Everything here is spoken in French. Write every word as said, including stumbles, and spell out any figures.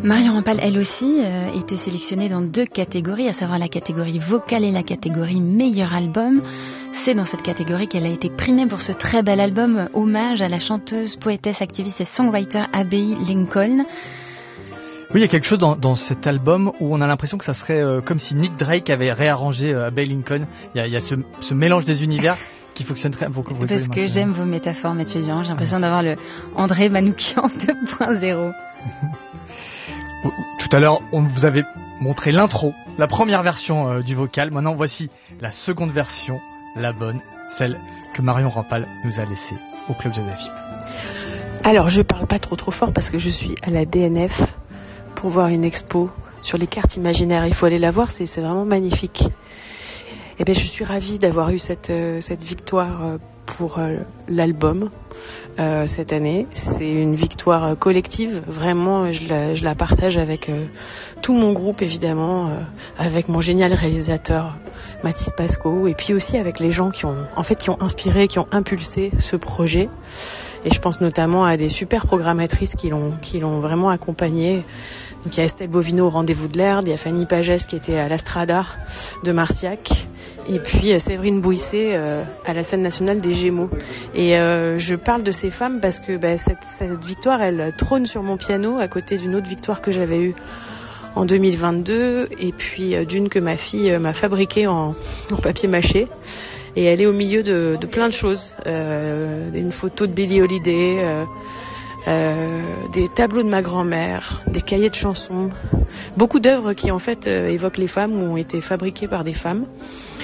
Marion Rampal, elle aussi, euh, était sélectionnée dans deux catégories, à savoir la catégorie vocale et la catégorie meilleur album. C'est dans cette catégorie qu'elle a été primée pour ce très bel album, hommage à la chanteuse, poétesse, activiste et songwriter Abbey Lincoln. Oui, il y a quelque chose dans, dans cet album où on a l'impression que ça serait euh, comme si Nick Drake avait réarrangé euh, Abbey Lincoln. Il y a, il y a ce, ce mélange des univers qui fonctionne très beaucoup. Parce que j'aime vos métaphores, Mathieu Durand. J'ai l'impression ouais, d'avoir le André Manoukian deux point zéro. Tout à l'heure, on vous avait montré l'intro, la première version euh, du vocal. Maintenant, voici la seconde version, la bonne, celle que Marion Rampal nous a laissée au Club Joséphine. Alors, je parle pas trop trop fort parce que je suis à la B N F pour voir une expo sur les cartes imaginaires. Il faut aller la voir, c'est, c'est vraiment magnifique. Et ben, je suis ravie d'avoir eu cette, euh, cette victoire euh, pour euh, l'album euh, cette année. C'est une victoire euh, collective. Vraiment, je la, je la partage avec euh, tout mon groupe, évidemment, euh, avec mon génial réalisateur Mathis Pasco, et puis aussi avec les gens qui ont, en fait, qui ont inspiré, qui ont impulsé ce projet. Et je pense notamment à des super programmatrices qui l'ont, qui l'ont vraiment accompagné. Donc il y a Estelle Bovino au Rendez-vous de l'Erd, il y a Fanny Pagès qui était à l'Astrada de Marciac, et puis euh, Séverine Bouissé euh, à la scène nationale des Gémeaux. Et euh, je parle de ces femmes parce que bah, cette, cette victoire, elle trône sur mon piano à côté d'une autre victoire que j'avais eue en deux mille vingt-deux, et puis euh, d'une que ma fille euh, m'a fabriquée en, en papier mâché. Et elle est au milieu de, de plein de choses. Euh, une photo de Billie Holiday, euh, euh, des tableaux de ma grand-mère, des cahiers de chansons. Beaucoup d'œuvres qui en fait euh, évoquent les femmes ou ont été fabriquées par des femmes.